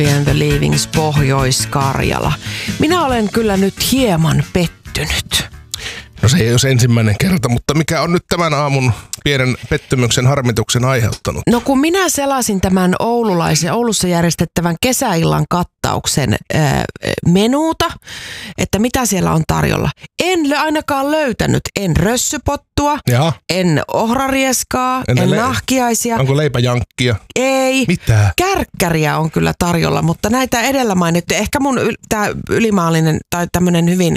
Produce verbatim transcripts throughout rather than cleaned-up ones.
and the Leavings Pohjois-Karjala. Minä olen kyllä nyt hieman pettynyt. No se ei ole ensimmäinen kerta, mutta mikä on nyt tämän aamun pienen pettymyksen harmituksen aiheuttanut? No kun minä selasin tämän oululaisen, Oulussa järjestettävän kesäillan kattauksen ää, menuuta, että mitä siellä on tarjolla. En ainakaan löytänyt, en rössypottua, Jaha. en ohrarieskaa, Entä en le- nahkiaisia. Onko leipäjankkia? Ei. Mitä? Kärkkäriä on kyllä tarjolla, mutta näitä edellä mainittu, ehkä mun yl- tämä ylimaallinen tai tämmöinen hyvin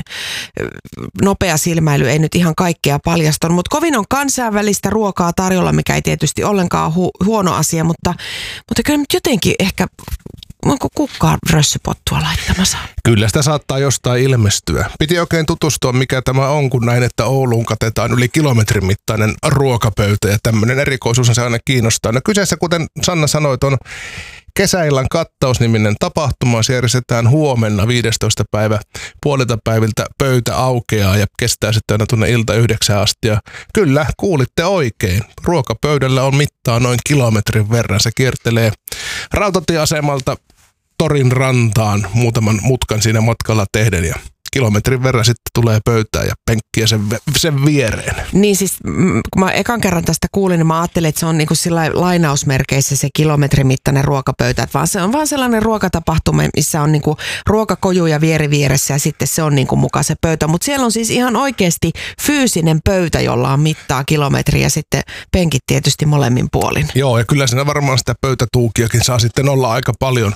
nopea silmäily ei nyt ihan kaikkea paljastanut, mutta kovin on kansainvälistä ruokaa tarjolla, mikä ei tietysti ollenkaan hu- huono asia, mutta, mutta kyllä nyt jotenkin ehkä, onko kukaan rössypottua laittamassa? Kyllä sitä saattaa jostain ilmestyä. Piti oikein tutustua, mikä tämä on, kun näin, että Ouluun katetaan yli kilometrin mittainen ruokapöytä ja tämmöinen erikoisuus se aina kiinnostaa. No kyseessä, kuten Sanna sanoi, on kesäillan kattausniminen tapahtuma. Se järjestetään huomenna viidestoista päivä puolilta päiviltä pöytä aukeaa ja kestää sitten aina tuonne ilta yhdeksään asti. Ja kyllä, kuulitte oikein. Ruokapöydällä on mittaa noin kilometrin verran. Se kiertelee rautatieasemalta torin rantaan muutaman mutkan siinä matkalla tehden ja kilometrin verran sitten tulee pöytään ja penkkiä sen, sen viereen. Niin siis, kun mä ekan kerran tästä kuulin, niin mä ajattelin, että se on niinku sillä lainausmerkeissä se kilometrin mittainen ruokapöytä, että vaan se on vaan sellainen ruokatapahtuma, missä on niinku ruokakojuja vieri vieressä ja sitten se on niinku mukaan se pöytä. Mutta siellä on siis ihan oikeasti fyysinen pöytä, jolla on mittaa kilometriä ja sitten penkit tietysti molemmin puolin. Joo, ja kyllä siinä varmaan sitä pöytätuukiakin saa sitten olla aika paljon.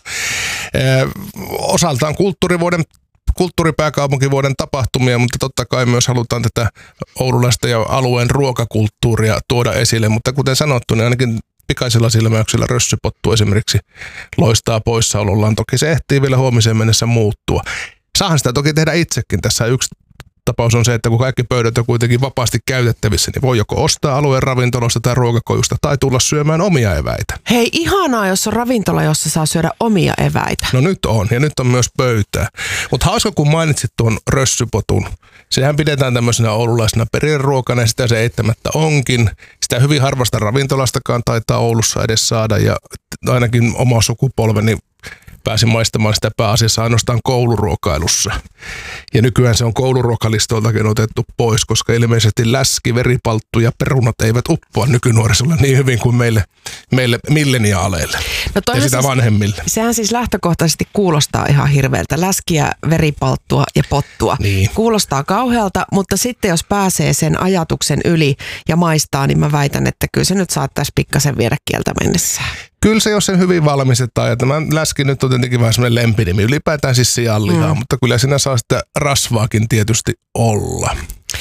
Ee, osaltaan kulttuurivuoden kulttuuripääkaupunkivuoden tapahtumia, mutta totta kai myös halutaan tätä oululaista ja alueen ruokakulttuuria tuoda esille, mutta kuten sanottu, niin ainakin pikaisella silmäyksellä rössypottu esimerkiksi loistaa poissaolollaan. Toki se ehtii vielä huomiseen mennessä muuttua. Saahan sitä toki tehdä itsekin. Tässä yksi tapaus on se, että kun kaikki pöydät on kuitenkin vapaasti käytettävissä, niin voi joko ostaa alueen ravintolasta tai ruokakojusta tai tulla syömään omia eväitä. Hei, ihanaa, jos on ravintola, jossa saa syödä omia eväitä. No nyt on, ja nyt on myös pöytää. Mutta hauska, kun mainitsit tuon rössypotun. Sehän pidetään tämmöisenä oululaisena perinneruokana, ja sitä se eittämättä onkin. Sitä hyvin harvasta ravintolastakaan taitaa Oulussa edes saada, ja ainakin oma sukupolveni pääsin maistamaan sitä pääasiassa ainoastaan kouluruokailussa. Ja nykyään se on kouluruokalistoiltakin otettu pois, koska ilmeisesti läski, veripalttu ja perunat eivät uppoa nykynuorisolla niin hyvin kuin meille, meille milleniaaleille no ja sitä siis, vanhemmille. Sehän siis lähtökohtaisesti kuulostaa ihan hirveältä. Läskiä, veripalttua ja pottua. Niin. Kuulostaa kauhealta, mutta sitten jos pääsee sen ajatuksen yli ja maistaa, niin mä väitän, että kyllä se nyt saattaisi pikkasen viedä kieltä mennessään. Kyllä se, jos sen hyvin valmistetaan, ja tämä läski nyt on tietenkin vähän semmoinen lempinimi, ylipäätään siis sianlihaa, mm. mutta kyllä siinä saa sitä rasvaakin tietysti olla.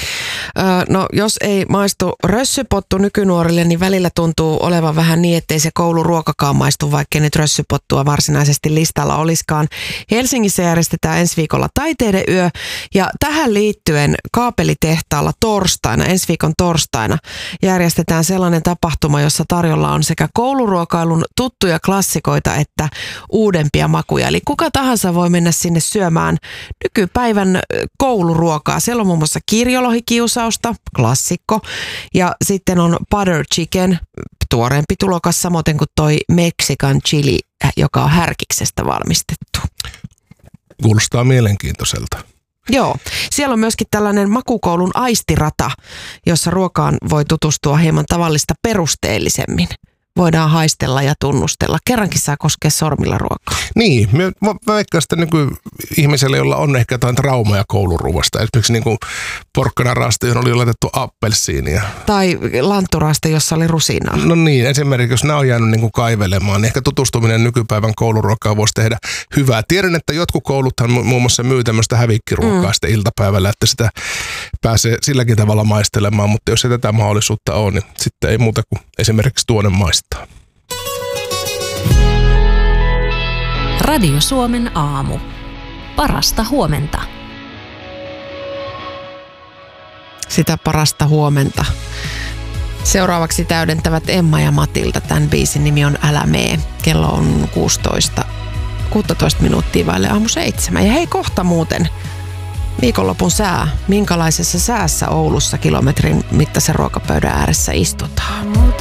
Öö, no jos ei maistu rössypottu nykynuorille, niin välillä tuntuu olevan vähän niin, ettei se kouluruokakaan maistu, vaikka nyt rössypottua varsinaisesti listalla olisikaan. Helsingissä järjestetään ensi viikolla taiteiden yö, ja tähän liittyen Kaapelitehtaalla torstaina, ensi viikon torstaina, järjestetään sellainen tapahtuma, jossa tarjolla on sekä kouluruokailun tuttuja klassikoita että uudempia makuja. Eli kuka tahansa voi mennä sinne syömään nykypäivän kouluruokaa. Siellä on muun muassa kirjolohikiusausta, klassikko, ja sitten on butter chicken, tuoreempi tulokas, samoin kuin toi Mexican chili, joka on härkiksestä valmistettu. Kuulostaa mielenkiintoiselta. Joo, siellä on myöskin tällainen makukoulun aistirata, jossa ruokaan voi tutustua hieman tavallista perusteellisemmin. Voidaan haistella ja tunnustella. Kerrankin saa koskea sormilla ruokaa. Niin, mä veikkaan sitä nyky-ihmiselle, jolla on ehkä jotain traumaa kouluruuasta. Esimerkiksi niin kuin porkkanaraasta, johon oli laitettu appelsiiniä. Tai lantturaasta, jossa oli rusinaa. No niin, esimerkiksi jos nämä on jäänyt niin kuin kaivelemaan, niin ehkä tutustuminen nykypäivän kouluruokaan voisi tehdä hyvää. Tiedän, että jotkut kouluthan muun muassa myy tämmöistä hävikkiruokaa mm. sitten iltapäivällä, että sitä pääsee silläkin tavalla maistelemaan. Mutta jos ei tätä mahdollisuutta ole, niin sitten ei muuta kuin esimerkiksi tuonne maistaa. Radio Suomen aamu. Parasta huomenta. Sitä parasta huomenta. Seuraavaksi täydentävät Emma ja Matilda. Tämän biisin nimi on Älä mee. Kello on kuusitoista, kuusitoista minuuttia vaille aamu seitsemän. Ja hei, kohta muuten viikonlopun sää. Minkälaisessa säässä Oulussa kilometrin mittaisen ruokapöydän ääressä istutaan?